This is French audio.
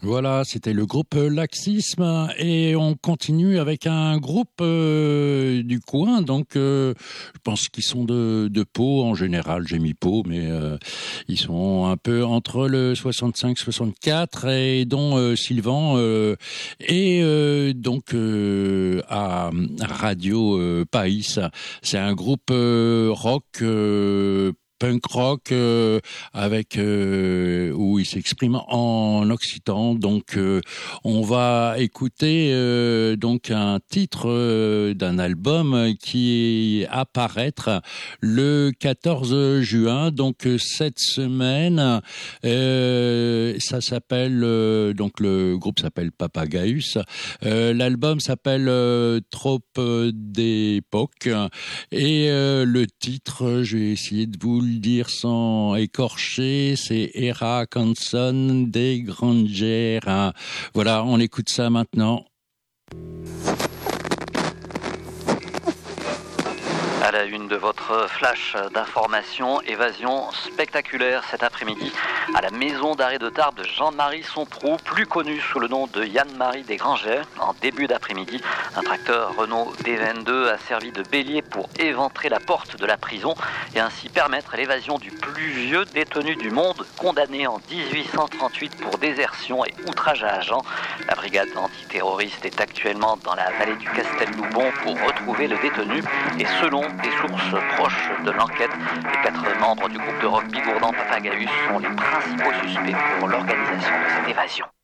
Voilà, c'était le groupe Laxisme et on continue avec un groupe du coin. Donc, je pense qu'ils sont de Pau en général. J'ai mis Pau, mais ils sont un peu entre le 65-64 et dont Sylvain donc à Radio Païs. C'est un groupe rock. Punk rock avec où il s'exprime en occitan. Donc on va écouter donc un titre d'un album qui apparaître le 14 juin. Donc cette semaine, ça s'appelle donc le groupe s'appelle Papagaeus. L'album s'appelle Trope d'époque et le titre, je vais essayer de vous le dire sans écorcher, c'est Era Canson des Granger. Voilà, on écoute ça maintenant. À la une de votre flash d'information, évasion spectaculaire cet après-midi à la maison d'arrêt de Tarbes de Jean-Marie Somproux, plus connu sous le nom de Yann-Marie Desgrangers. En début d'après-midi, un tracteur Renault D22 a servi de bélier pour éventrer la porte de la prison et ainsi permettre l'évasion du plus vieux détenu du monde, condamné en 1838 pour désertion et outrage à agent. La brigade antiterroriste est actuellement dans la vallée du Castel-Loubon pour retrouver le détenu et selon des sources proches de l'enquête, les 4 membres du groupe de rock bigourdant Papagaeus sont les principaux suspects pour l'organisation de cette évasion.